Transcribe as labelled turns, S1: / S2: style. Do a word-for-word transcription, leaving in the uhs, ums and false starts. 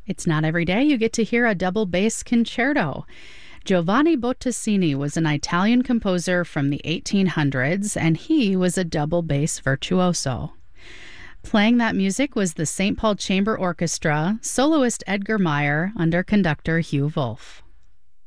S1: It's not every day you get to hear a double bass concerto. Giovanni Bottesini was an Italian composer from the eighteen hundreds, and he was a double bass virtuoso. Playing that music was the Saint Paul Chamber Orchestra, soloist Edgar Meyer under conductor Hugh Wolf.